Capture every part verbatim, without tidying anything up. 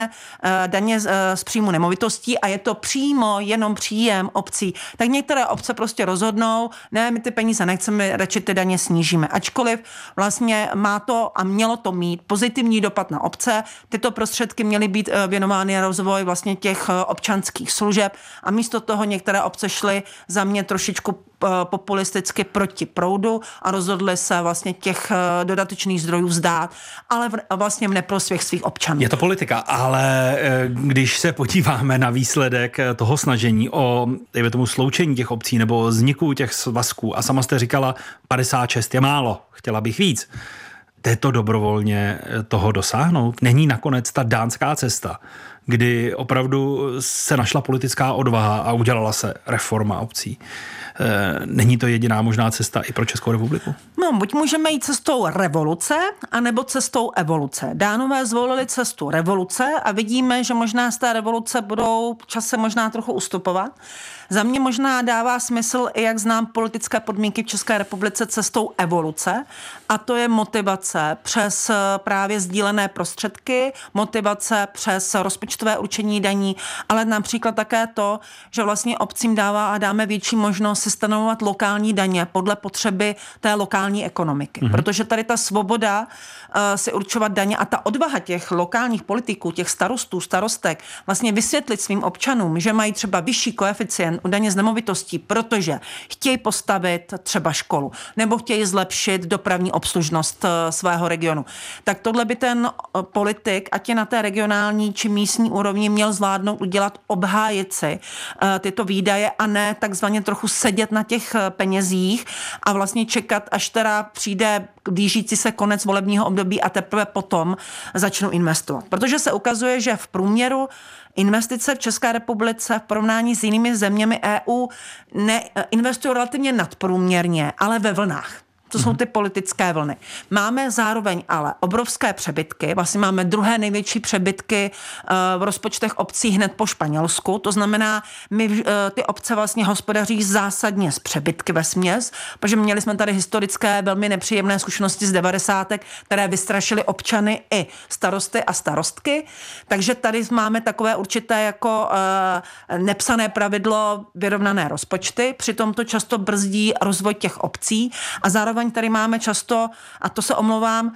daně z příjmu nemovitostí a je to přímo jenom příjem obcí, tak některé obce prostě rozhodnou, ne, my ty peníze nechceme, radši ty daně snížíme. Ačkoliv vlastně má to a mělo to mít pozitivní dopad na obce, tyto prostředky měly být věnovány na rozvoj vlastně těch občanských služeb a místo toho některé obce šly za mě trošičku populisticky proti proudu a rozhodli se vlastně těch dodatečných zdrojů vzdát, ale vlastně v neprospěch svých občanů. Je to politika, ale když se podíváme na výsledek toho snažení o, dejme tomu, sloučení těch obcí nebo vzniku těch svazků a sama jste říkala, padesát šest je málo, chtěla bych víc. Jde to dobrovolně toho dosáhnout? Není nakonec ta dánská cesta, kdy opravdu se našla politická odvaha a udělala se reforma obcí? Není to jediná možná cesta i pro Českou republiku? No, buď můžeme jít cestou revoluce, anebo cestou evoluce. Dánové zvolili cestu revoluce a vidíme, že možná z té revoluce budou čase možná trochu ustupovat. Za mě možná dává smysl, i jak znám politické podmínky v České republice, cestou evoluce, a to je motivace přes právě sdílené prostředky, motivace přes rozpočtové určení daní, ale například také to, že vlastně obcím dává a dáme větší možnost si stanovovat lokální daně podle potřeby té lokální ekonomiky. Mm-hmm. Protože tady ta svoboda uh, si určovat daně a ta odvaha těch lokálních politiků, těch starostů, starostek, vlastně vysvětlit svým občanům, že mají třeba vyšší koeficient u daně z nemovitostí, protože chtějí postavit třeba školu nebo chtějí zlepšit dopravní obslužnost uh, svého regionu. Tak tohle by ten uh, politik, ať je na té regionální či místní úrovni, měl zvládnout udělat, obhájit si uh, tyto výdaje a ne takzvaně trochu sedět na těch penězích a vlastně čekat, až teda přijde blížící se konec volebního období a teprve potom začnou investovat. Protože se ukazuje, že v průměru investice v České republice v porovnání s jinými zeměmi E U ne, investují relativně nadprůměrně, ale ve vlnách. To jsou ty politické vlny. Máme zároveň ale obrovské přebytky, vlastně máme druhé největší přebytky v rozpočtech obcí hned po Španělsku, to znamená, my ty obce vlastně hospodaří zásadně s přebytky vesměs, protože měli jsme tady historické velmi nepříjemné zkušenosti z devadesátek, které vystrašily občany i starosty a starostky, takže tady máme takové určité jako nepsané pravidlo vyrovnané rozpočty, přitom to často brzdí rozvoj těch obcí a zároveň tady máme často, a to se omlouvám,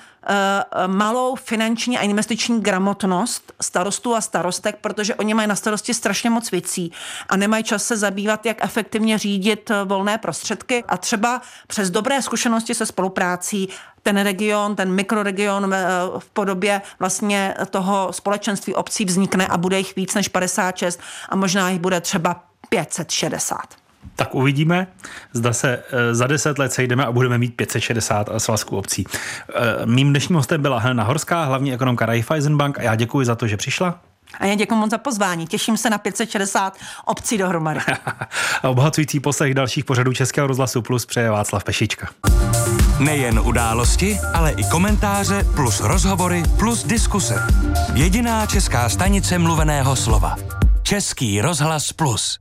malou finanční a investiční gramotnost starostů a starostek, protože oni mají na starosti strašně moc věcí a nemají čas se zabývat, jak efektivně řídit volné prostředky a třeba přes dobré zkušenosti se spoluprácí ten region, ten mikroregion v podobě vlastně toho společenství obcí vznikne a bude jich víc než padesát šest a možná jich bude třeba pět set šedesát. Tak uvidíme, zda se za deset let sejdeme a budeme mít pět set šedesát svazků obcí. Mým dnešním hostem byla Helena Horská, hlavní ekonomka Raiffeisenbank, a já děkuji za to, že přišla. A já děkuji moc za pozvání. Těším se na pět set šedesát obcí dohromady. A obohacující poslech dalších pořadů Českého rozhlasu Plus přeje Václav Pešička. Nejen události, ale i komentáře plus rozhovory plus diskuse. Jediná česká stanice mluveného slova. Český rozhlas Plus.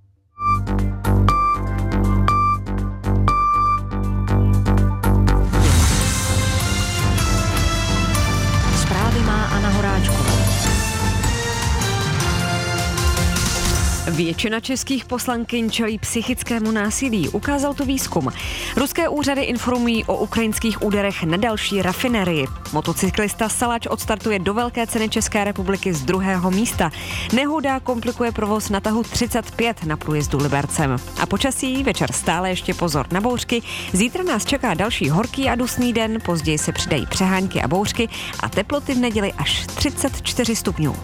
Většina českých poslankyň čelí psychickému násilí, ukázal to výzkum. Ruské úřady informují o ukrajinských úderech na další rafinerii. Motocyklista Salač odstartuje do velké ceny České republiky z druhého místa. Nehoda komplikuje provoz na tahu třicet pět na průjezdu Libercem. A počasí, večer stále ještě pozor na bouřky. Zítra nás čeká další horký a dusný den, později se přidají přehánky a bouřky a teploty v neděli až třicet čtyři stupňů.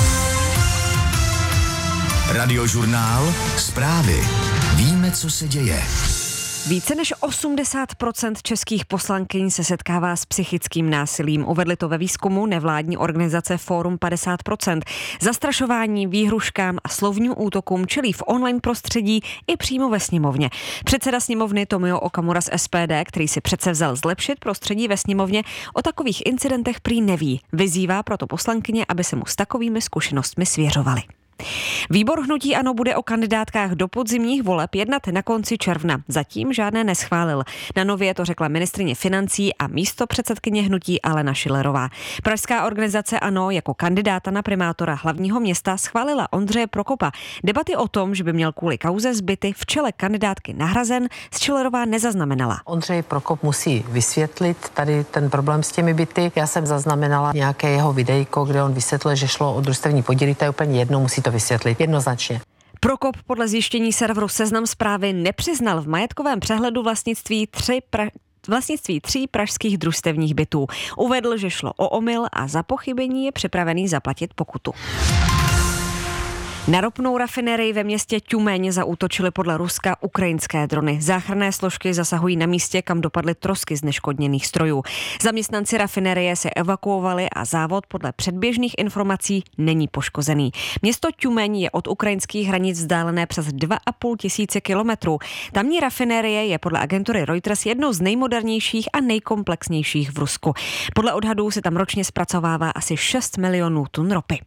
Radiožurnál, zprávy. Víme, co se děje. Více než osmdesát procent českých poslankyň se setkává s psychickým násilím. Uvedli to ve výzkumu nevládní organizace Fórum padesát procent. Zastrašování, výhruškám a slovním útokům čelí v online prostředí i přímo ve sněmovně. Předseda sněmovny Tomio Okamura z S P D, který si přece vzal zlepšit prostředí ve sněmovně, o takových incidentech prý neví. Vyzývá proto poslankyně, aby se mu s takovými zkušenostmi svěřovaly. Výbor hnutí ANO bude o kandidátkách do podzimních voleb jednat na konci června. Zatím žádné neschválil. Na Nově to řekla ministryně financí a místopředsedkyně hnutí Alena Schillerová. Pražská organizace ANO jako kandidáta na primátora hlavního města schválila Ondřeje Prokopa. Debaty o tom, že by měl kvůli kauze zbyty v čele kandidátky nahrazen, Schillerová nezaznamenala. Ondřej Prokop musí vysvětlit tady ten problém s těmi byty. Já jsem zaznamenala nějaké jeho videjko, kde on vysvětlil, že šlo o družstevní podíly, to je úplně jedno, musí to vysvětlit jednoznačně. Prokop podle zjištění serveru Seznam Zprávy nepřiznal v majetkovém přehledu vlastnictví tři pra... vlastnictví tří pražských družstevních bytů. Uvedl, že šlo o omyl a za pochybení je připravený zaplatit pokutu. Na ropnou rafinerii ve městě Tjumeň zaútočily podle Ruska ukrajinské drony. Záchranné složky zasahují na místě, kam dopadly trosky zneškodněných strojů. Zaměstnanci rafinerie se evakuovali a závod podle předběžných informací není poškozený. Město Tjumeň je od ukrajinských hranic vzdálené přes dva a půl tisíce kilometrů. Tamní rafinerie je podle agentury Reuters jednou z nejmodernějších a nejkomplexnějších v Rusku. Podle odhadů se tam ročně zpracovává asi šest milionů tun ropy.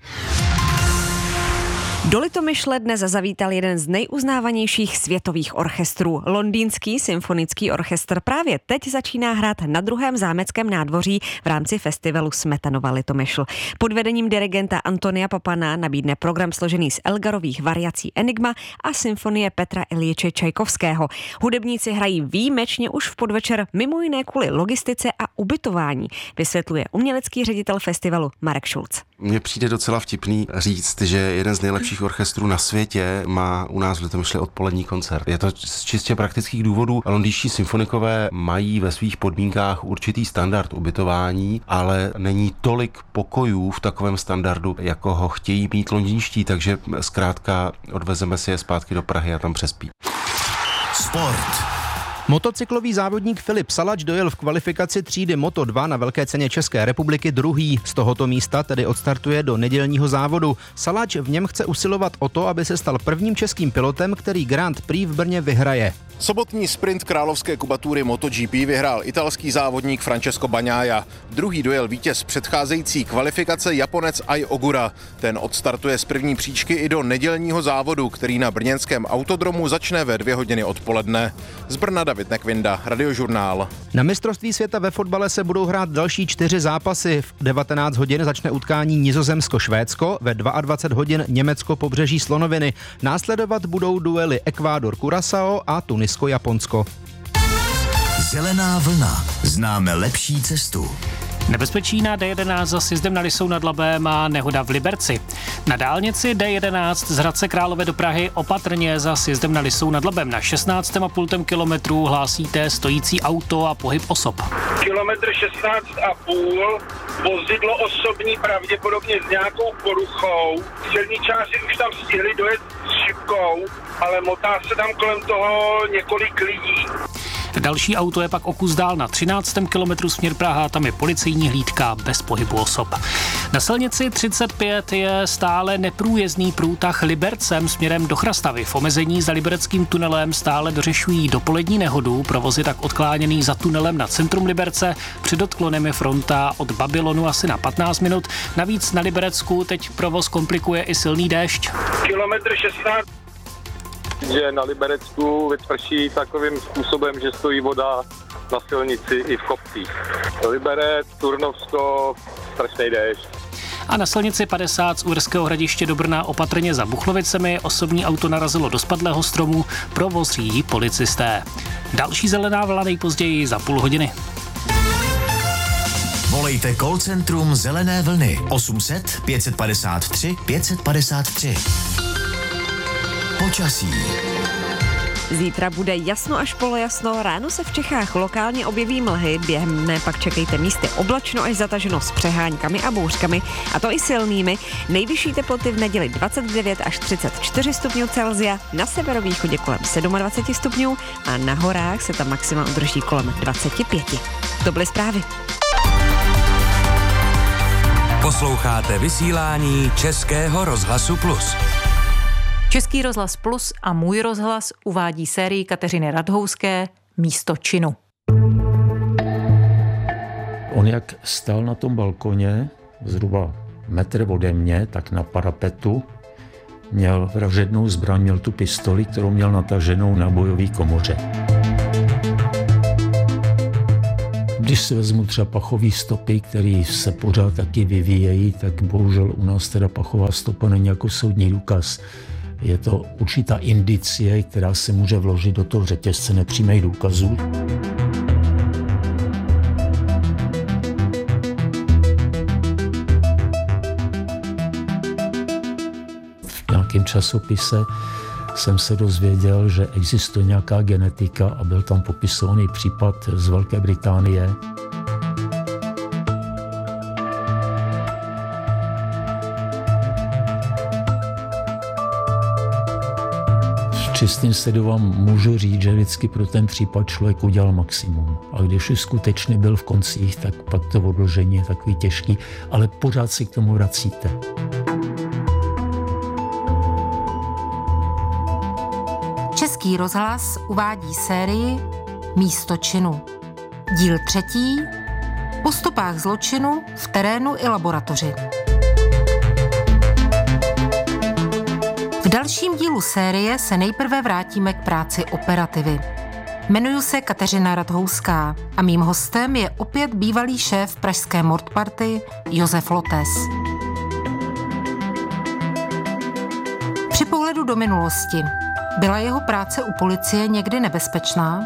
Do Litomyšle dnes zavítal jeden z nejuznávanějších světových orchestrů. Londýnský symfonický orchestr právě teď začíná hrát na druhém zámeckém nádvoří v rámci festivalu Smetanova Litomyšl. Pod vedením dirigenta Antonia Papana nabídne program složený z Elgarových variací Enigma a symfonie Petra Iljiče Čajkovského. Hudebníci hrají výjimečně už v podvečer, mimo jiné kvůli logistice a ubytování, vysvětluje umělecký ředitel festivalu Marek Šulc. Mně přijde docela vtipný říct, že jeden z nejlepších orchestrů na světě má u nás v Litomyšli odpolední koncert. Je to z čistě praktických důvodů. Londýnští symfonikové mají ve svých podmínkách určitý standard ubytování, ale není tolik pokojů v takovém standardu, jako ho chtějí mít londýnští, takže zkrátka odvezeme si je zpátky do Prahy a tam přespí. Sport. Motocyklový závodník Filip Salač dojel v kvalifikaci třídy Moto dva na Velké ceně České republiky druhý. Z tohoto místa tedy odstartuje do nedělního závodu. Salač v něm chce usilovat o to, aby se stal prvním českým pilotem, který Grand Prix v Brně vyhraje. Sobotní sprint královské kubatury MotoGP vyhrál italský závodník Francesco Bagnaia. Druhý dojel vítěz předcházející kvalifikace Japonec Ai Ogura. Ten odstartuje z první příčky i do nedělního závodu, který na brněnském autodromu začne ve dvě hodiny odpoledne. Z Brna David Nekvinda, Radiožurnál. Na mistrovství světa ve fotbale se budou hrát další čtyři zápasy. V devatenáct hodin začne utkání Nizozemsko-Švédsko, ve dvacet dva hodin Německo-Pobřeží Slonoviny. Následovat budou duely Ekvádor-Curaçao a Tunisko-Japonsko. Zelená vlna. Známe lepší cestu. Nebezpečí na D jedenáct za sjezdem na Lysou nad Labem a nehoda v Liberci. Na dálnici D jedenáct z Hradce Králové do Prahy opatrně za sjezdem na Lysou nad Labem. Na šestnáct a půl kilometru hlásíte stojící auto a pohyb osob. Kilometr šestnáct a půl, vozidlo osobní pravděpodobně s nějakou poruchou. Silničáři už tam stihli dojet s šipkou, ale motá se tam kolem toho několik lidí. Další auto je pak o kus dál na třináctém kilometru směr Praha, tam je policejní hlídka bez pohybu osob. Na silnici třicet pět je stále neprůjezdný průtah Libercem směrem do Chrastavy. V omezení za libereckým tunelem stále dořešují dopolední nehodu, provoz je tak odkláněný za tunelem na centrum Liberce, před odklonem je fronta od Babylonu asi na patnáct minut. Navíc na Liberecku teď provoz komplikuje i silný déšť. Kilometr šestnáct. Že na Liberecku vyprší takovým způsobem, že stojí voda na silnici i v kopcích. Liberec, Turnovsko, strašný déšť. A na silnici padesát z Uherského Hradiště do Brna opatrně za Buchlovicemi osobní auto narazilo do spadlého stromu, provoz řídí policisté. Další zelená vlna nejpozději za půl hodiny. Volejte call centrum Zelené vlny osm set pět padesát tři pět padesát tři. Počasí. Zítra bude jasno až polojasno, ráno se v Čechách lokálně objeví mlhy, během dne pak čekejte místy oblačno až zataženo s přeháňkami a bouřkami, a to i silnými. Nejvyšší teploty v neděli dvacet devět až třicet čtyři stupňů Celsia, na severovýchodě kolem dvacet sedm stupňů a na horách se tam maxima udrží kolem dvacet pět. To byly zprávy. Posloucháte vysílání Českého rozhlasu Plus. Český rozhlas Plus a Můj rozhlas uvádí sérii Kateřiny Radhouské Místo činu. On jak stál na tom balkoně, zhruba metr ode mě, tak na parapetu, Měl vražednou zbraň, měl tu pistoli, kterou měl nataženou na bojové komoře. Když si vezmu třeba pachové stopy, které se pořád taky vyvíjejí, tak bohužel u nás teda pachová stopa není jako soudní důkaz. Je to určitá indicie, která se může vložit do toho řetězce nepřímých důkazů. V nějakém časopise jsem se dozvěděl, že existuje nějaká genetika a byl tam popisovaný případ z Velké Británie. V čistým sledu vám můžu říct, že vždycky pro ten případ člověk udělal maximum. A když už skutečně byl v koncích, tak pak to odložení je takový těžký, ale pořád si k tomu vracíte. Český rozhlas uvádí sérii Místo činu. Díl třetí. Po stopách zločinu v terénu i laboratoři. V dalším dílu série se nejprve vrátíme k práci operativy. Jmenuji se Kateřina Radhouská a mým hostem je opět bývalý šéf pražské Mordparty Josef Lotes. Při pohledu do minulosti byla jeho práce u policie někdy nebezpečná?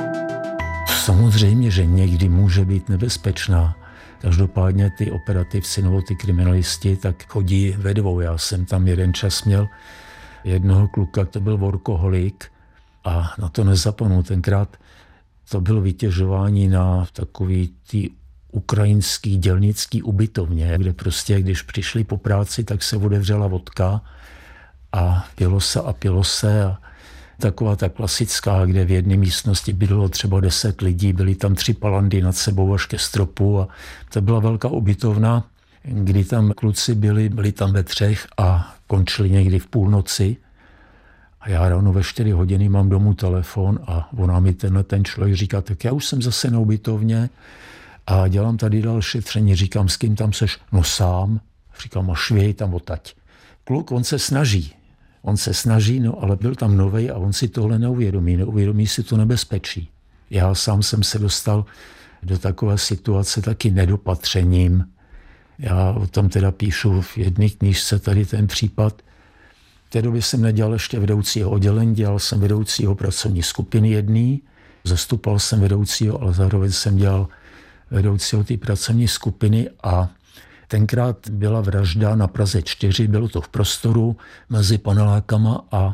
Samozřejmě, že někdy může být nebezpečná. Každopádně ty operativci nebo ty kriminalisti tak chodí ve dvou. Já jsem tam jeden čas měl jednoho kluka, to byl workoholik a na to nezapomenu. Tenkrát to bylo vytěžování na takový ty ukrajinský dělnický ubytovně, kde prostě, když přišli po práci, tak se otevřela vodka a pilo se a pilo se a taková ta klasická, kde v jedné místnosti bydlelo třeba deset lidí, byly tam tři palandy nad sebou až ke stropu a to byla velká ubytovna, kdy tam kluci byli, byli tam ve třech a končili někdy v půlnoci. A já ráno ve čtyři hodiny mám domů telefon a ona mi tenhle ten člověk říká, tak já už jsem zase na ubytovně a dělám tady dál šetření. Říkám, s kým tam seš? No sám. Říkám, a švěj tam odtať. Kluk, on se snaží. On se snaží, no ale byl tam novej a on si tohle neuvědomí. Neuvědomí si to nebezpečí. Já sám jsem se dostal do takové situace taky nedopatřením. Já o tom teda píšu v jedné knížce tady ten případ. V té době jsem nedělal ještě vedoucího oddělení, dělal jsem vedoucího pracovní skupiny jedný, zastupal jsem vedoucího, ale zároveň jsem dělal vedoucího té pracovní skupiny a tenkrát byla vražda na Praze čtyři, bylo to v prostoru mezi panelákama a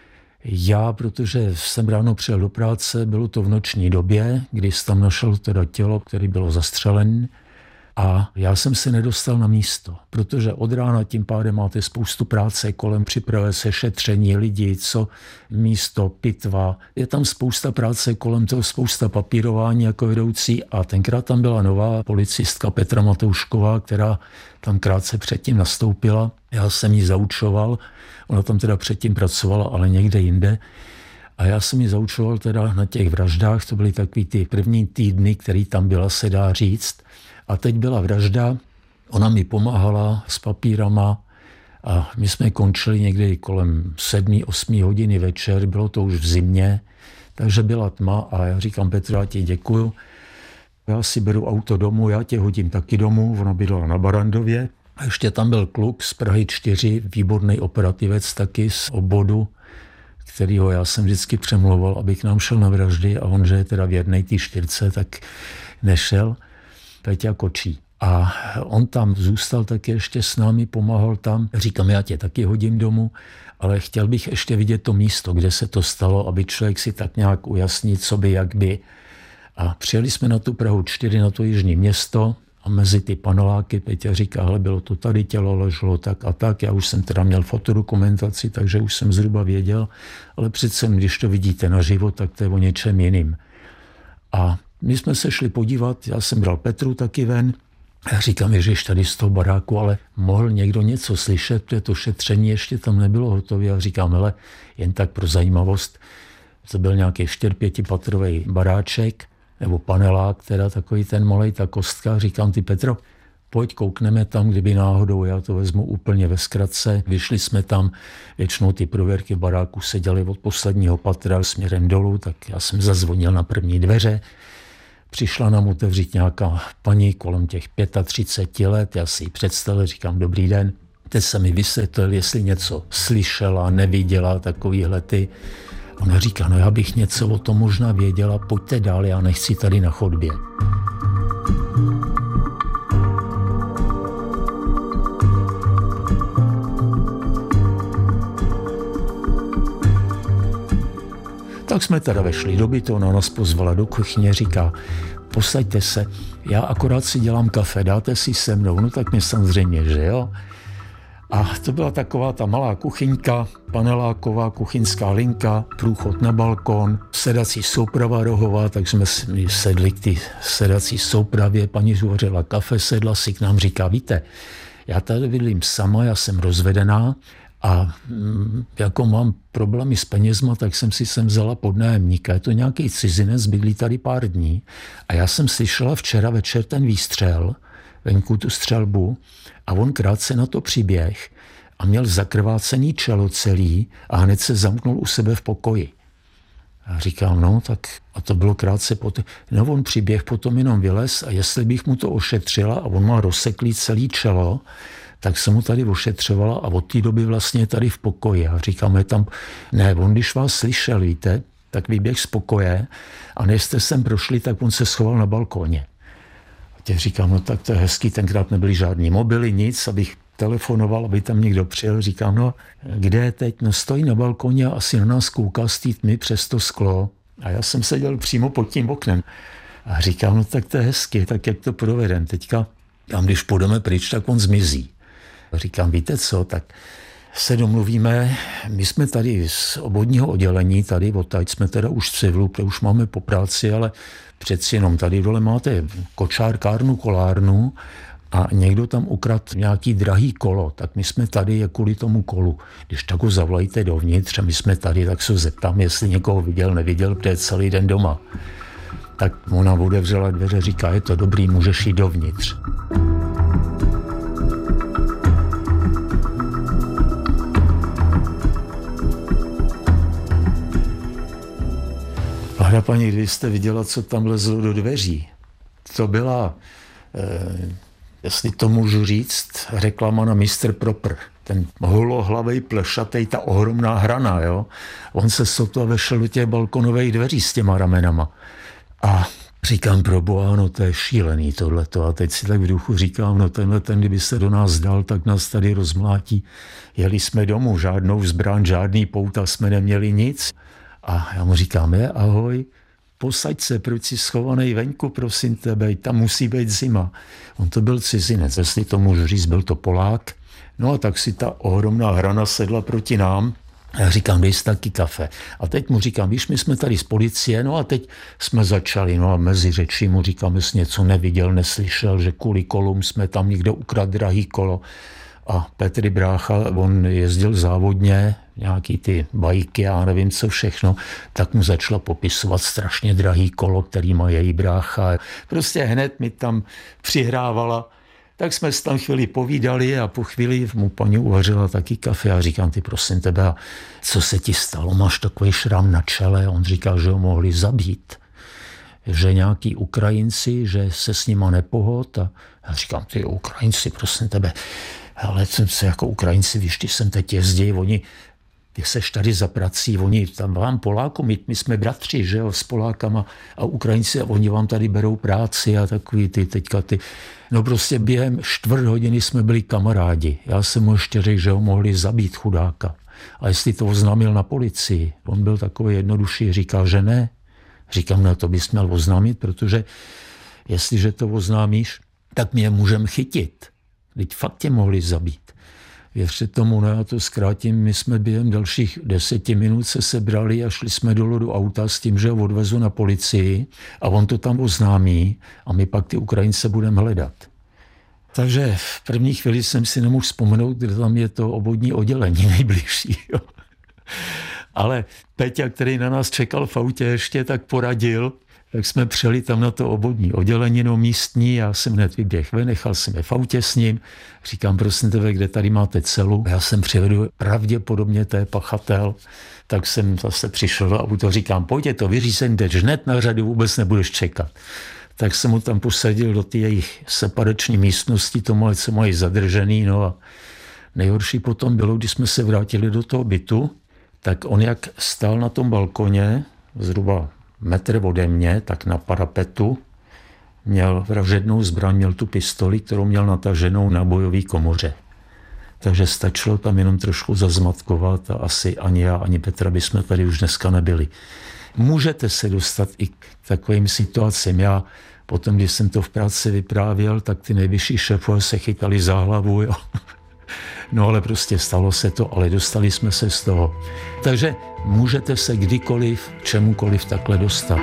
já, protože jsem ráno přijel do práce, bylo to v noční době, kdy jsem tam našel teda tělo, které bylo zastřelené a já jsem se nedostal na místo, protože od rána tím pádem máte spoustu práce kolem, připravuje se šetření lidí, co místo, pitva. Je tam spousta práce kolem toho, spousta papírování jako vedoucí a tenkrát tam byla nová policistka Petra Matoušková, která tam krátce předtím nastoupila. Já jsem ji zaučoval, ona tam teda předtím pracovala, ale někde jinde. A já jsem ji zaučoval teda na těch vraždách, to byly takový ty první týdny, který tam byla, se dá říct. A teď byla vražda, ona mi pomáhala s papírama a my jsme končili někdy kolem sedmi, osmi hodiny večer, bylo to už v zimě, takže byla tma a já říkám, Petro, já ti děkuju. Já si beru auto domů, já tě hodím taky domů, ona bydlela na Barandově. A ještě tam byl kluk z Prahy čtyři, výborný operativec taky z obvodu, kterýho já jsem vždycky přemlouval, aby k nám šel na vraždy a on, že je teda věrnej té čtyřce, tak nešel. Peťa Kočí. A on tam zůstal taky ještě s námi, pomáhal tam. Říkám, já tě taky hodím domů, ale chtěl bych ještě vidět to místo, kde se to stalo, aby člověk si tak nějak ujasnil, co by, jak by. A přijeli jsme na tu Prahu čtyři, na to jižní město a mezi ty paneláky Peťa říká, hele, bylo to tady, tělo leželo tak a tak. Já už jsem teda měl fotodokumentaci, takže už jsem zhruba věděl, ale přece, když to vidíte naživo, tak to je o něčem jiným. A my jsme se šli podívat, já jsem bral Petru taky ven. Já říkám, ježiš, tady z toho baráku, ale mohl někdo něco slyšet, protože to šetření ještě tam nebylo hotové. Já říkám, hele, jen tak pro zajímavost, to byl nějaký čtyř, pětipatrový baráček, nebo panelák, teda takový ten malej, ta kostka. Říkám, ty Petro, pojď koukneme tam, kdyby náhodou, já to vezmu úplně ve zkratce. Vyšli jsme tam, většinou ty prověrky v baráku se dělaly od posledního patra směrem dolů, tak já jsem zazvonil na první dveře. Přišla nám otevřít nějaká paní kolem těch třicet pět let, já si ji představil, říkám dobrý den. Teď se mi vysvětlil, jestli něco slyšela, neviděla, takovýhle ty. Ona říká, no já bych něco o tom možná věděla, pojďte dál, já nechci tady na chodbě. Tak jsme teda vešli do bytu, ona nás pozvala do kuchyně, říká, posaďte se, já akorát si dělám kafe, dáte si se mnou, no tak mi samozřejmě, že jo. A to byla taková ta malá kuchyňka, paneláková kuchyňská linka, průchod na balkon, sedací souprava rohová, tak jsme sedli k ty sedací soupravě, paní zvařila kafe, sedla si k nám, říká, víte, já tady bydlím sama, já jsem rozvedená a mm, jako mám problémy s penězma, tak jsem si sem vzala podnájemníka, je to nějaký cizinec, bydlí tady pár dní a já jsem slyšela včera večer ten výstřel, venku tu střelbu a on krátce na to přiběh a měl zakrvácený čelo celý a hned se zamknul u sebe v pokoji. A říkám, no tak a to bylo krátce potom. No on přiběh, potom jenom vylez a jestli bych mu to ošetřila a on má rozseklý celý čelo, tak jsem mu tady ošetřovala a od té doby vlastně tady v pokoji. A říkáme tam, ne, on když vás slyšel, víte, tak vyběh z pokoje a než jste sem prošli, tak on se schoval na balkóně. Teď říkám, no tak to je hezký, tenkrát nebyly žádný mobily, nic, abych telefonoval, aby tam někdo přijel. Říkám, no kde je teď? No stojí na balkoně a asi na nás kouká z té tmy přes to sklo. A já jsem seděl přímo pod tím oknem. A říkám, no tak to je hezky, tak jak to provedem. Teďka, tam když půjdeme pryč, tak on zmizí. A říkám, víte co, tak se domluvíme, my jsme tady z obvodního oddělení, tady odtaď jsme teda už v civilu, protože už máme po práci, ale přeci jenom tady dole máte kočárkárnu, kolárnu a někdo tam ukradl nějaký drahý kolo, tak my jsme tady je kvůli tomu kolu. Když tak ho zavolejte dovnitř a my jsme tady, tak se zeptám, jestli někoho viděl, neviděl, protože je celý den doma. Tak ona otevřela dveře, říká, je to dobrý, můžeš jít dovnitř. Hra paní, když jste viděla, co tam lezlo do dveří, to byla, eh, jestli to můžu říct, reklama na mister Proper. Ten holohlavej, plešatej, ta ohromná hrana, jo. On se sotva vešel do těch balkonových dveří s těma ramenama. A říkám, proboha, no to je šílený tohleto. A teď si tak v duchu říkám, no tenhle ten, kdyby se do nás dal, tak nás tady rozmlátí. Jeli jsme domů, žádnou zbraň, žádný pouta jsme neměli nic. A já mu říkám, je, ahoj, posaď se, proč jsi schovaný venku, prosím tebe, tam musí být zima. On to byl cizinec, jestli to můžu říct, byl to Polák. No a tak si ta ohromná hrana sedla proti nám. A já říkám, dej si taky kafe. A teď mu říkám, víš, my jsme tady z policie, no a teď jsme začali, no a mezi řečí mu říkám, jestli něco neviděl, neslyšel, že kvůli kolům jsme tam někdo ukradl drahý kolo. A Petr brácha, on jezdil závodně, nějaký ty bajky, já nevím co všechno, tak mu začala popisovat strašně drahý kolo, který má její brácha. Prostě hned mi tam přihrávala. Tak jsme si tam chvíli povídali a po chvíli mu paní uvařila taky kafe a říkám, ty prosím tebe, a co se ti stalo? Máš takový šrám na čele? On říkal, že ho mohli zabít. Že nějaký Ukrajinci, že se s nima nepohod. A já říkám, ty Ukrajinci, prosím tebe, ale jsem se jako Ukrajinci, víš, ty sem teď jezdí, oni, ty seš tady za prací, oni tam vám Polákům, my, my jsme bratři, že jo, s Polákama a Ukrajinci, a oni vám tady berou práci a takový ty teďka ty. No prostě během čtvrt hodiny jsme byli kamarádi. Já jsem mu ještě řekl, že ho mohli zabít, chudáka. A jestli to oznámil na policii, on byl takový jednodušší, říkal, že ne. Říkám, no to bys měl oznámit, protože jestliže to oznámíš, tak mě můžeme chytit. Teď fakt tě mohli zabít. Věřte tomu, no já to zkrátím, my jsme během dalších deseti minut se sebrali a šli jsme dolů do auta s tím, že ho odvezu na policii a on to tam oznámí a my pak ty Ukrajince budeme hledat. Takže v první chvíli jsem si nemohl vzpomenout, kde tam je to obvodní oddělení nejbližší. Ale Peťa, který na nás čekal v autě ještě, tak poradil, Tak jsme přijeli tam na to obvodní odděleninu místní, já jsem hned vyběh ven, nechal jsem je v autě s ním, říkám, prosím tebe, kde tady máte celu? Já jsem přivedu, pravděpodobně to je pachatel, tak jsem zase přišel do auto, říkám, pojďte to vyřízení, jdeš hned na řadu, vůbec nebudeš čekat. Tak jsem mu tam posadil do té jejich separační místnosti, to mají, co mají zadržený, no a nejhorší potom bylo, když jsme se vrátili do toho bytu, tak on jak stál na tom balkoně, zhruba metr ode mě, tak na parapetu, měl vražednou zbraň, měl tu pistoli, kterou měl nataženou na bojové komoře. Takže stačilo tam jenom trošku zazmatkovat a asi ani já, ani Petra bychom tady už dneska nebyli. Můžete se dostat i k takovým situacím. Já potom, když jsem to v práci vyprávěl, tak ty nejvyšší šéfové se chytali za hlavu. Jo. No ale prostě stalo se to, ale dostali jsme se z toho. Takže můžete se kdykoliv, čemukoliv takhle dostat.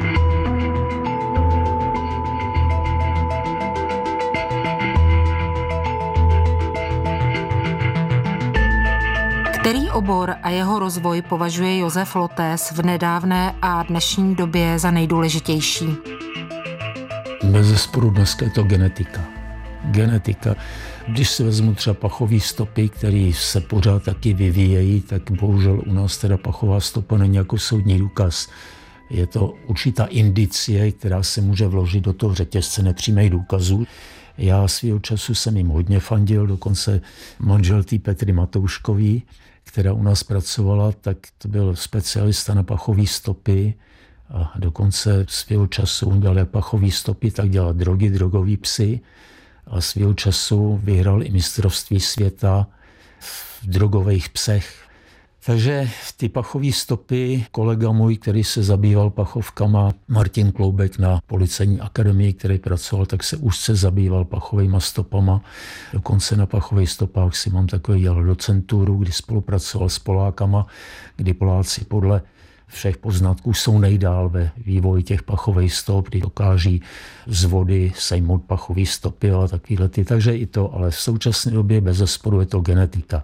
Který obor a jeho rozvoj považuje Josef Lotés v nedávné a dnešní době za nejdůležitější? Bezesporu dneska je to genetika. Genetika. Když si vezmu třeba pachové stopy, které se pořád taky vyvíjejí, tak bohužel u nás teda pachová stopa není jako soudní důkaz. Je to určitá indicie, která se může vložit do toho řetězce nepřímých důkazů. Já svýho času jsem jim hodně fandil, dokonce manžel té Petry Matouškový, která u nás pracovala, tak to byl specialista na pachové stopy a dokonce svýho času on dělal jak pachové stopy, tak dělal drogy, drogový psy a svýho času vyhrál i mistrovství světa v drogových psech. Takže ty pachové stopy, kolega můj, který se zabýval pachovkama, Martin Kloubek na Policejní akademii, který pracoval, tak se úzce zabýval pachovými stopama. Dokonce na pachových stopách si mám takový dělal docenturu, kdy spolupracoval s Polákama, kdy Poláci podle všech poznatků jsou nejdál ve vývoji těch pachových stop, kdy dokáží z vody sejmout pachové stopy a takovýhle ty. Takže i to, ale v současné době bezesporu je to genetika.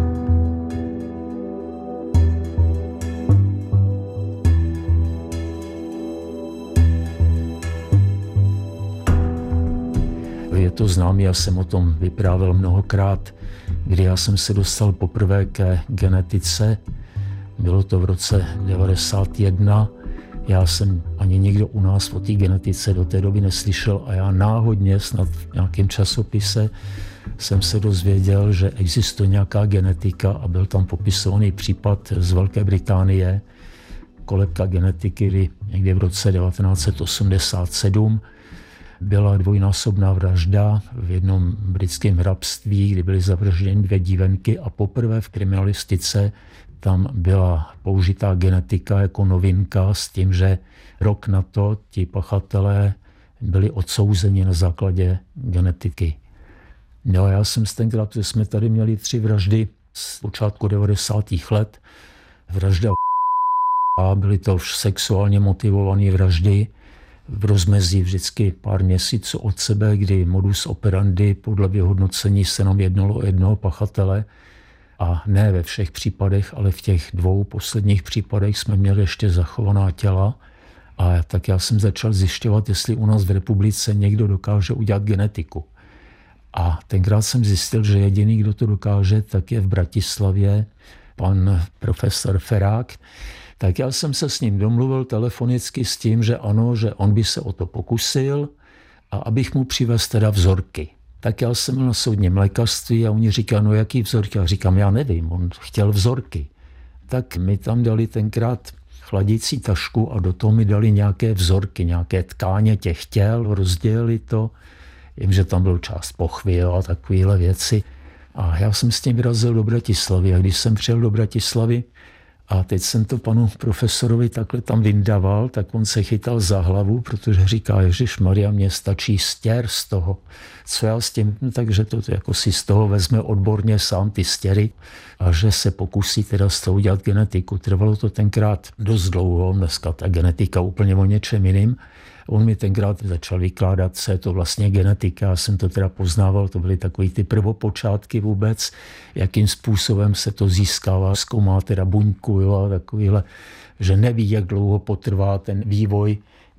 Je to známé, já jsem o tom vyprávěl mnohokrát, kdy já jsem se dostal poprvé ke genetice. Bylo to v roce devadesát jedna. Já jsem ani nikdo u nás o té genetice do té doby neslyšel a já náhodně snad v nějakém časopise jsem se dozvěděl, že existuje nějaká genetika a byl tam popisovaný případ z Velké Británie, kolebka genetiky, kdy někdy v roce devatenáct set osmdesát sedm byla dvojnásobná vražda v jednom britském hrabství, kdy byly zavražděny dvě dívenky a poprvé v kriminalistice tam byla použitá genetika jako novinka s tím, že rok na to ti pachatelé byli odsouzeni na základě genetiky. No, já jsem tenkrát, že jsme tady měli tři vraždy z počátku devadesátých let. Vražda a byly to sexuálně motivované vraždy v rozmezí vždycky pár měsíců od sebe, kdy modus operandi podle vyhodnocení se nám jednalo o jednoho pachatele a ne ve všech případech, ale v těch dvou posledních případech jsme měli ještě zachovaná těla a tak já jsem začal zjišťovat, jestli u nás v republice někdo dokáže udělat genetiku. A tenkrát jsem zjistil, že jediný, kdo to dokáže, tak je v Bratislavě pan profesor Ferák. Tak já jsem se s ním domluvil telefonicky s tím, že ano, že on by se o to pokusil a abych mu přivez teda vzorky. Tak já jsem byl na soudním lékařství a oni říkají, no jaký vzorky? Já říkám, já nevím, on chtěl vzorky. Tak mi tam dali tenkrát chladící tašku a do toho mi dali nějaké vzorky, nějaké tkáně těch těl, rozdělili to. Vím, že tam byl část pochvy a takovéhle věci. A já jsem s tím vyrazil do Bratislavy a když jsem přijel do Bratislavy, a teď jsem to panu profesorovi takhle tam vyndával, tak on se chytal za hlavu, protože říká, ježišmarja, mě stačí stěr z toho. Co já s tím? No, takže to jako si z toho vezme odborně sám ty stěry a že se pokusí teda z toho udělat genetiku. Trvalo to tenkrát dost dlouho, dneska ta genetika úplně o něčem jiným. On mi tenkrát začal vykládat, co je to vlastně genetika. Já jsem to teda poznával, to byly takový ty prvopočátky vůbec, jakým způsobem se to získává, zkoumá teda buňku, jo, a takovýhle, že neví, jak dlouho potrvá ten vývoj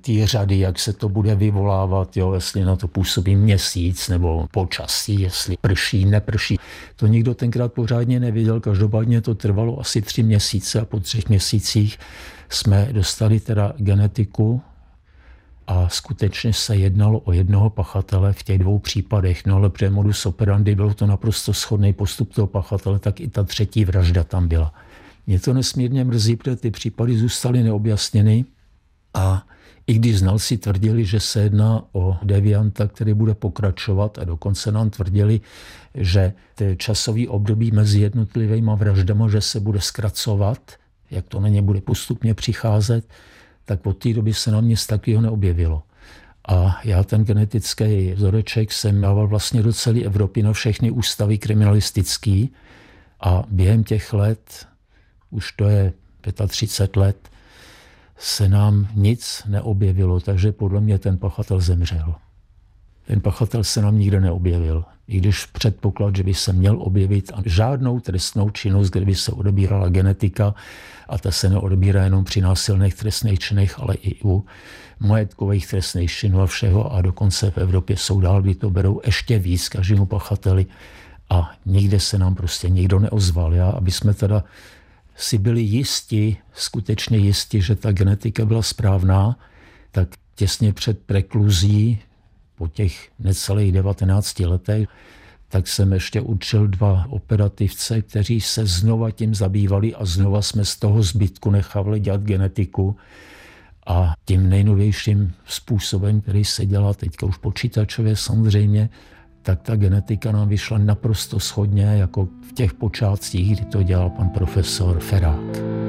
ty řady, jak se to bude vyvolávat, jo, jestli na to působí měsíc nebo počasí, jestli prší, neprší. To nikdo tenkrát pořádně nevěděl, každopádně to trvalo asi tři měsíce a po třech měsících jsme dostali teda genetiku a skutečně se jednalo o jednoho pachatele v těch dvou případech. No ale při modus operandi byl to naprosto shodný postup toho pachatele, tak i ta třetí vražda tam byla. Mě to nesmírně mrzí, protože ty případy zůstaly neobjasněny a i když znalci tvrdili, že se jedná o devianta, který bude pokračovat a dokonce nám tvrdili, že ty časový období mezi jednotlivými vraždama, že se bude zkracovat, jak to na ně bude postupně přicházet, tak od té doby se nám nic takového neobjevilo. A já ten genetický vzoreček jsem dával vlastně do celé Evropy na všechny ústavy kriminalistický a během těch let, už to je třicet pět let, se nám nic neobjevilo, takže podle mě ten pachatel zemřel. Ten pachatel se nám nikde neobjevil. I když předpoklad, že by se měl objevit a žádnou trestnou činnost, kde by se odebírala genetika, a ta se neodebírá jenom při násilných trestných činech, ale i u majetkových trestných činů a všeho. A dokonce v Evropě jsou dál, kdy to berou ještě víc každému pachateli. A nikde se nám prostě nikdo neozval. Já, aby jsme teda si byli jisti, skutečně jisti, že ta genetika byla správná, tak těsně před prekluzí, po těch necelých devatenácti letech, tak jsem ještě učil dva operativce, kteří se znova tím zabývali a znova jsme z toho zbytku nechávali dělat genetiku. A tím nejnovějším způsobem, který se dělá teďka už počítačově samozřejmě, tak ta genetika nám vyšla naprosto shodně, jako v těch počátcích, kdy to dělal pan profesor Ferák.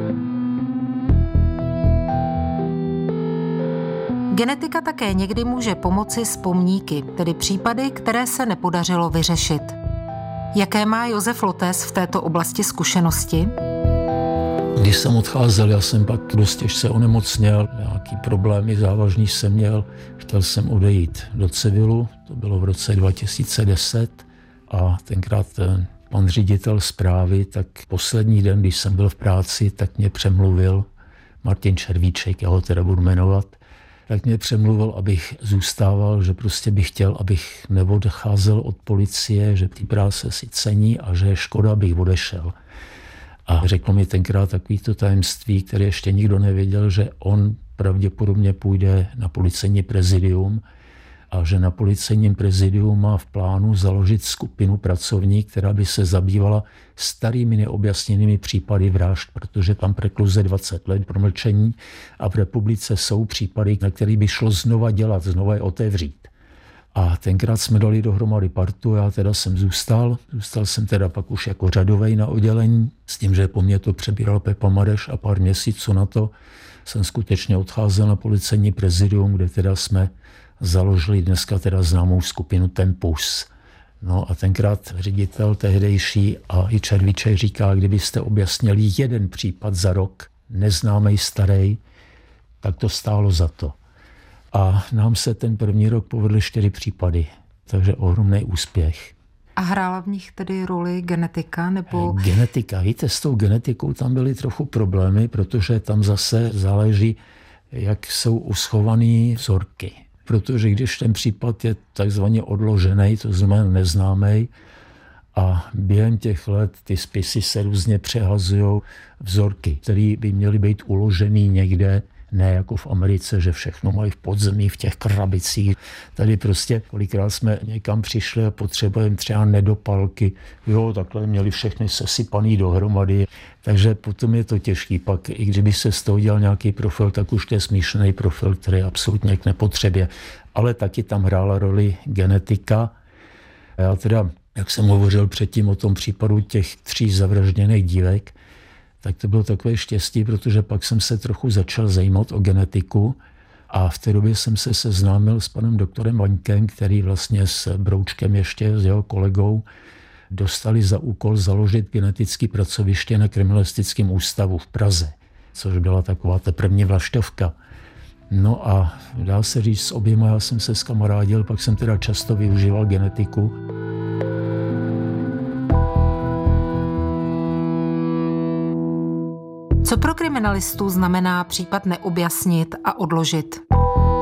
Genetika také někdy může pomoci s pomníky, tedy případy, které se nepodařilo vyřešit. Jaké má Josef Lotes v této oblasti zkušenosti? Když jsem odcházel, já jsem pak dost těžce onemocněl, nějaký problémy závažný jsem měl, chtěl jsem odejít do civilu, to bylo v roce dva tisíce deset a tenkrát ten pan ředitel správy, tak poslední den, když jsem byl v práci, tak mě přemluvil Martin Červíček, já ho teda budu jmenovat, tak mě přemluvil, abych zůstával, že prostě bych chtěl, abych neodcházel od policie, že ty práce si cení a že je škoda, abych odešel. A řekl mi tenkrát takovýto tajemství, které ještě nikdo nevěděl, že on pravděpodobně půjde na policejní prezidium a že na policejním prezidiu má v plánu založit skupinu pracovní, která by se zabývala starými neobjasněnými případy vražd, protože tam prekluze dvacet let promlčení a v republice jsou případy, na které by šlo znova dělat, znova je otevřít. A tenkrát jsme dali dohromady partu, já teda jsem zůstal, zůstal jsem teda pak už jako řadovej na oddělení, s tím, že po mně to přebíral Pepa Madeš a pár měsíců na to jsem skutečně odcházel na policejní prezidium, kde teda jsme založili dneska teda známou skupinu Tempus. No a tenkrát ředitel tehdejší a i Červíček říká, kdybyste objasnili jeden případ za rok, neznámej starý, tak to stálo za to. A nám se ten první rok povedly čtyři případy, takže ohromný úspěch. A hrála v nich tedy roli genetika? Nebo... Genetika, víte, s tou genetikou tam byly trochu problémy, protože tam zase záleží, jak jsou uschované vzorky. Protože když ten případ je takzvaně odložený, to znamená neznámý, a během těch let ty spisy se různě přehazují vzorky, které by měly být uložený někde, ne jako v Americe, že všechno mají v podzemí, v těch krabicích. Tady prostě kolikrát jsme někam přišli a potřebujeme třeba nedopalky. Jo, takhle měli všechny sesypaný dohromady. Takže potom je to těžký. Pak, i kdyby se z toho dělal nějaký profil, tak už to je smíšený profil, který je absolutně k nepotřebě. Ale taky tam hrála roli genetika. A já teda, jak jsem hovořil předtím o tom případu těch tří zavražděných dívek, tak to bylo takové štěstí, protože pak jsem se trochu začal zajímat o genetiku a v té době jsem se seznámil s panem doktorem Vaňkem, který vlastně s Broučkem ještě, s jeho kolegou, dostali za úkol založit genetické pracoviště na kriminalistickém ústavu v Praze, což byla taková ta první vlaštovka. No a dá se říct, s oběma já jsem se skamarádil, pak jsem teda často využíval genetiku. Co pro kriminalistů znamená případ neobjasnit a odložit?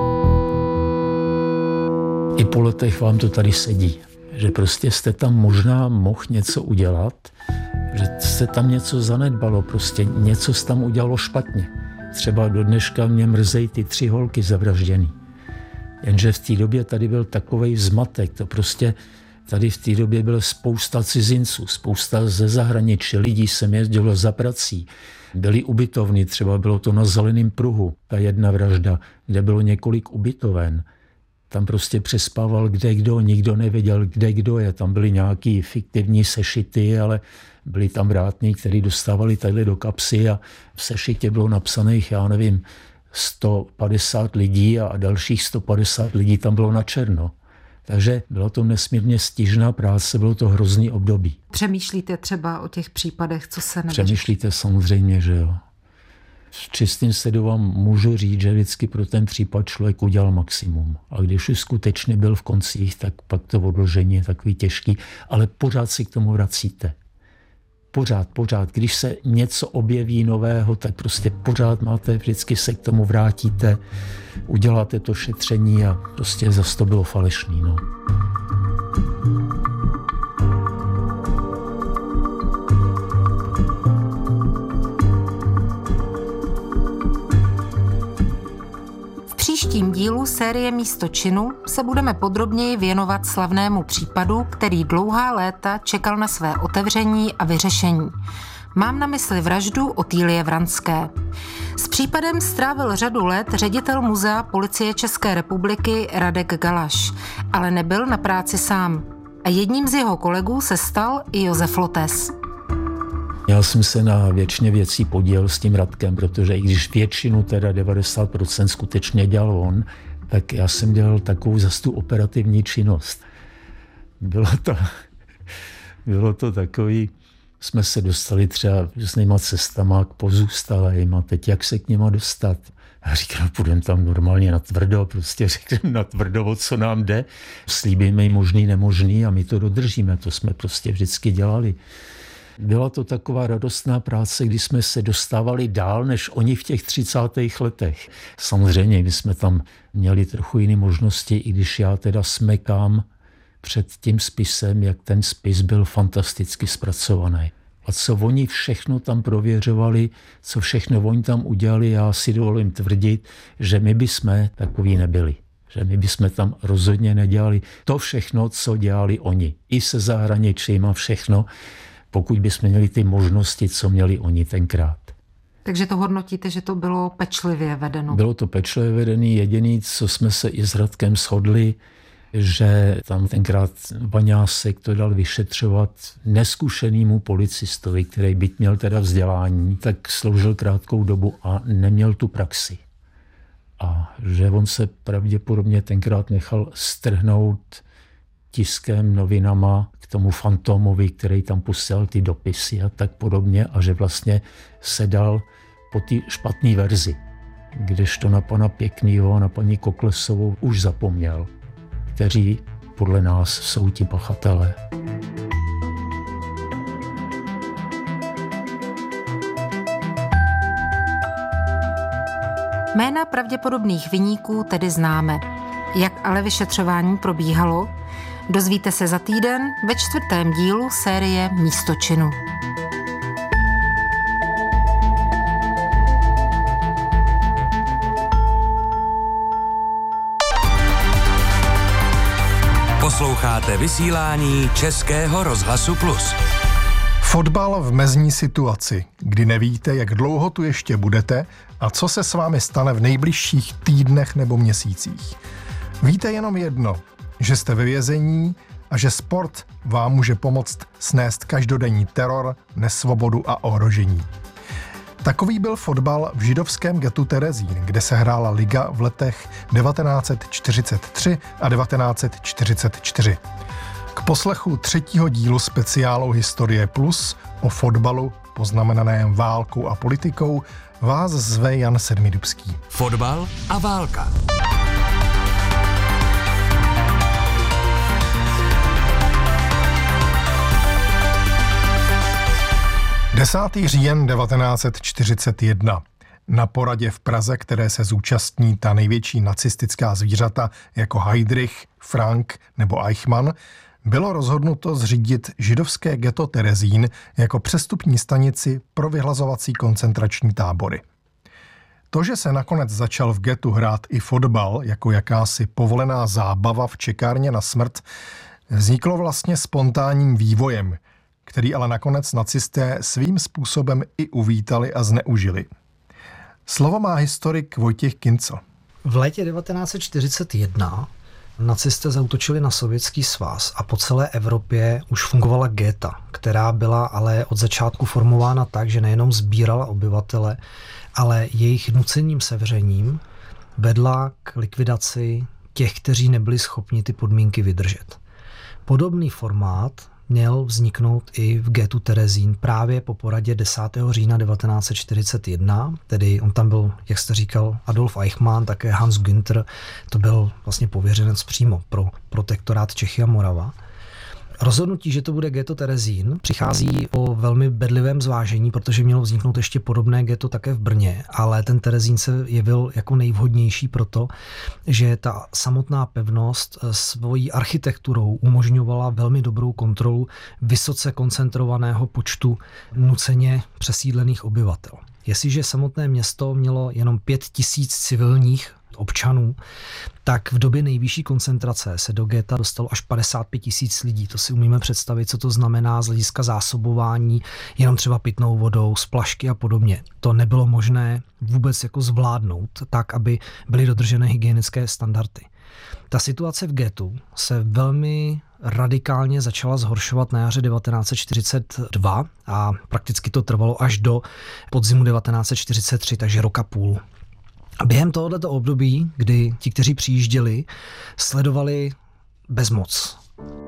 I po letech vám to tady sedí. Že prostě jste tam možná mohl něco udělat, že se tam něco zanedbalo, prostě něco se tam udělalo špatně. Třeba do dneška mě mrzejí ty tři holky zavražděný. Jenže v té době tady byl takovej zmatek, to prostě tady v té době byla spousta cizinců, spousta ze zahraničí, lidí sem jezdilo za prací. Byly ubytovny, třeba bylo to na Zeleném pruhu, ta jedna vražda, kde bylo několik ubytoven. Tam prostě přespával kde kdo, nikdo nevěděl, kde kdo je. Tam byly nějaký fiktivní sešity, ale byli tam vrátní, kteří dostávali tady do kapsy a v sešitě bylo napsaných, já nevím, sto padesát lidí a dalších sto padesát lidí tam bylo na černo. Takže bylo to nesmírně stížná práce, bylo to hrozný období. Přemýšlíte třeba o těch případech, co se nevyřeší? Přemýšlíte samozřejmě, že jo. V čistým sledu vám můžu říct, že vždycky pro ten případ člověk udělal maximum. A když už skutečně byl v koncích, tak pak to odložení je takový těžký, ale pořád si k tomu vracíte. Pořád, pořád. Když se něco objeví nového, tak prostě pořád máte, vždycky se k tomu vrátíte, uděláte to šetření a prostě zase to bylo falešný. No. V příštím dílu série Místo činu se budeme podrobněji věnovat slavnému případu, který dlouhá léta čekal na své otevření a vyřešení. Mám na mysli vraždu Otýlie Vranské. S případem strávil řadu let ředitel muzea Policie České republiky Radek Galaš, ale nebyl na práci sám. A jedním z jeho kolegů se stal i Josef Lotes. Já jsem se na většině věcí podílel s tím Radkem, protože i když většinu, teda devadesát procent skutečně dělal on, tak já jsem dělal takovou zas tu operativní činnost. Bylo to, bylo to takový, jsme se dostali třeba různýma cestama k pozůstalým a teď jak se k něma dostat. A říkám, půjdeme tam normálně na tvrdo, prostě řekneme na tvrdo, o co nám jde. Slíbíme jim možný, nemožný a my to dodržíme, to jsme prostě vždycky dělali. Byla to taková radostná práce, kdy jsme se dostávali dál, než oni v těch třicátých letech. Samozřejmě, my jsme tam měli trochu jiné možnosti, i když já teda smekám před tím spisem, jak ten spis byl fantasticky zpracovaný. A co oni všechno tam prověřovali, co všechno oni tam udělali, já si dovolím tvrdit, že my bychom takový nebyli. Že my bychom tam rozhodně nedělali to všechno, co dělali oni. I se zahraničím a všechno, pokud bychom měli ty možnosti, co měli oni tenkrát. Takže to hodnotíte, že to bylo pečlivě vedeno? Bylo to pečlivě vedený. Jediný, co jsme se i s Radkem shodli, že tam tenkrát Vaňásek to dal vyšetřovat neskušenýmu policistovi, který byť měl teda vzdělání, tak sloužil krátkou dobu a neměl tu praxi. A že on se pravděpodobně tenkrát nechal strhnout tiskem, novinama k tomu Fantomovi, který tam pustil ty dopisy a tak podobně a že vlastně se dal po té špatné verzi, kdežto na pana Pěknýho a na paní Koklesovou už zapomněl, kteří podle nás jsou ti pachatelé. Jména pravděpodobných viníků tedy známe. Jak ale vyšetřování probíhalo, dozvíte se za týden ve čtvrtém dílu série Místo činu. Posloucháte vysílání Českého rozhlasu Plus. Fotbal v mezní situaci, kdy nevíte, jak dlouho tu ještě budete a co se s vámi stane v nejbližších týdnech nebo měsících. Víte jenom jedno, že jste ve vězení a že sport vám může pomoct snést každodenní teror, nesvobodu a ohrožení. Takový byl fotbal v židovském getu Terezín, kde se hrála liga v letech devatenáct set čtyřicet tři a devatenáct set čtyřicet čtyři. K poslechu třetího dílu speciálu Historie Plus o fotbalu, poznamenaném válkou a politikou, vás zve Jan Sedmidubský. Fotbal a válka. desátý říjen devatenáct set čtyřicet jedna. Na poradě v Praze, které se zúčastní ta největší nacistická zvířata jako Heydrich, Frank nebo Eichmann, bylo rozhodnuto zřídit židovské ghetto Terezín jako přestupní stanici pro vyhlazovací koncentrační tábory. To, že se nakonec začal v ghettu hrát i fotbal jako jakási povolená zábava v čekárně na smrt, vzniklo vlastně spontánním vývojem, který ale nakonec nacisté svým způsobem i uvítali a zneužili. Slovo má historik Vojtěch Kincl. V létě devatenáct set čtyřicet jedna nacisté zaútočili na Sovětský svaz a po celé Evropě už fungovala geta, která byla ale od začátku formována tak, že nejenom sbírala obyvatele, ale jejich nucením sevřením vedla k likvidaci těch, kteří nebyli schopni ty podmínky vydržet. Podobný formát měl vzniknout i v ghettu Terezín právě po poradě desátého října devatenáct set čtyřicet jedna, tedy on tam byl, jak jste říkal, Adolf Eichmann, také Hans Günther, to byl vlastně pověřenec přímo pro protektorát Čechy a Morava. Rozhodnutí, že to bude ghetto Terezín, přichází o velmi bedlivém zvážení, protože mělo vzniknout ještě podobné ghetto také v Brně, ale ten Terezín se jevil jako nejvhodnější proto, že ta samotná pevnost svojí architekturou umožňovala velmi dobrou kontrolu vysoce koncentrovaného počtu nuceně přesídlených obyvatel. Jestliže samotné město mělo jenom pět tisíc civilních občanů, tak v době nejvyšší koncentrace se do geta dostalo až padesát pět tisíc lidí. To si umíme představit, co to znamená z hlediska zásobování jenom třeba pitnou vodou, splašky a podobně. To nebylo možné vůbec jako zvládnout tak, aby byly dodržené hygienické standardy. Ta situace v getu se velmi radikálně začala zhoršovat na jaře devatenáct set čtyřicet dva a prakticky to trvalo až do podzimu devatenáct set čtyřicet tři, takže roka půl. A během tohoto období, kdy ti, kteří přijížděli, sledovali bezmoc.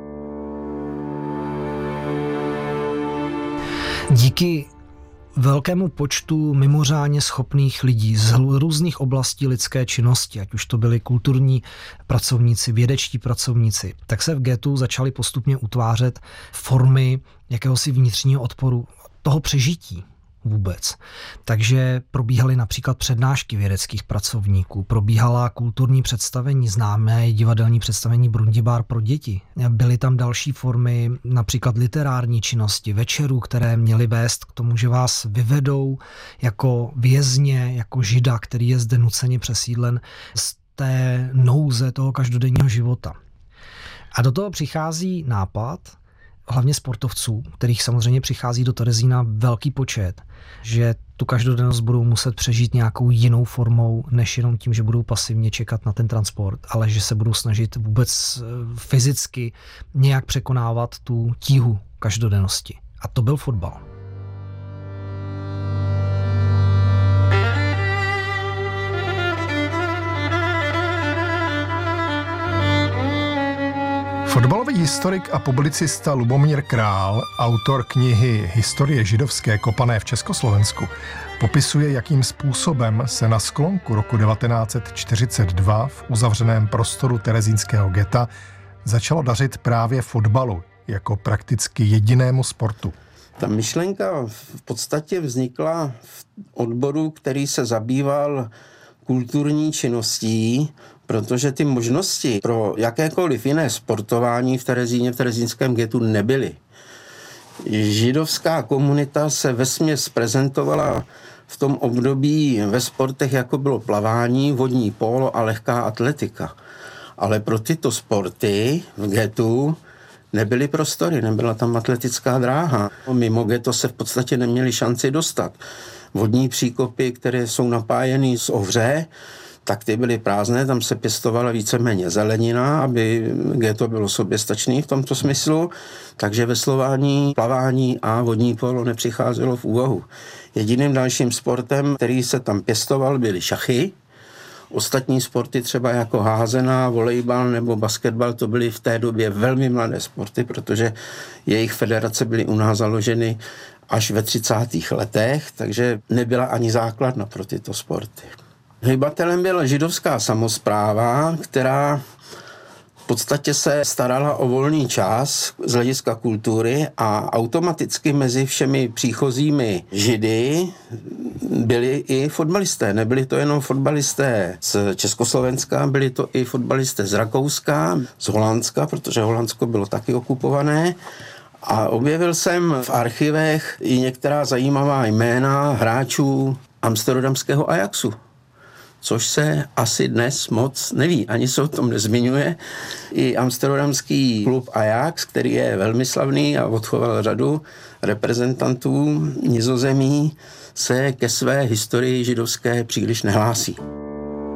Díky velkému počtu mimořádně schopných lidí z různých oblastí lidské činnosti, ať už to byli kulturní pracovníci, vědečtí pracovníci, tak se v ghettu začaly postupně utvářet formy jakéhosi vnitřního odporu, toho přežití vůbec. Takže probíhaly například přednášky vědeckých pracovníků, probíhala kulturní představení, známé divadelní představení Brundibár pro děti. Byly tam další formy, například literární činnosti, večerů, které měly vést k tomu, že vás vyvedou jako vězně, jako žida, který je zde nuceně přesídlen z té nouze toho každodenního života. A do toho přichází nápad, hlavně sportovců, kterých samozřejmě přichází do Terezína velký počet, že tu každodennost budou muset přežít nějakou jinou formou, než jenom tím, že budou pasivně čekat na ten transport, ale že se budou snažit vůbec fyzicky nějak překonávat tu tíhu každodennosti. A to byl fotbal. Fotbalový historik a publicista Lubomír Král, autor knihy Historie židovské kopané v Československu, popisuje, jakým způsobem se na sklonku roku devatenáct set čtyřicet dva v uzavřeném prostoru terezínského geta začalo dařit právě fotbalu jako prakticky jedinému sportu. Ta myšlenka v podstatě vznikla v odboru, který se zabýval kulturní činností, protože ty možnosti pro jakékoliv jiné sportování v Terezíně, v terezínském getu nebyly. Židovská komunita se vesměs prezentovala v tom období ve sportech, jako bylo plavání, vodní pólo a lehká atletika. Ale pro tyto sporty v getu nebyly prostory, nebyla tam atletická dráha. Mimo ghetto se v podstatě neměli šanci dostat. Vodní příkopy, které jsou napájeny z Ohře, tak ty byly prázdné, tam se pěstovala víceméně zelenina, aby ghetto bylo soběstačný v tomto smyslu, takže veslování, plavání a vodní polo nepřicházelo v úvahu. Jediným dalším sportem, který se tam pěstoval, byly šachy. Ostatní sporty, třeba jako házená, volejbal nebo basketbal, to byly v té době velmi mladé sporty, protože jejich federace byly u nás založeny až ve třicátých letech, takže nebyla ani základna pro tyto sporty. Hybatelem byla židovská samospráva, která podstatě se starala o volný čas z hlediska kultury a automaticky mezi všemi příchozími Židy byli i fotbalisté. Nebyli to jenom fotbalisté z Československa, byli to i fotbalisté z Rakouska, z Holandska, protože Holandsko bylo taky okupované. A objevil jsem v archivech i některá zajímavá jména hráčů amsterdamského Ajaxu, což se asi dnes moc neví, ani se o tom nezmiňuje. I amsterdamský klub Ajax, který je velmi slavný a odchoval řadu reprezentantů Nizozemí, se ke své historii židovské příliš nehlásí.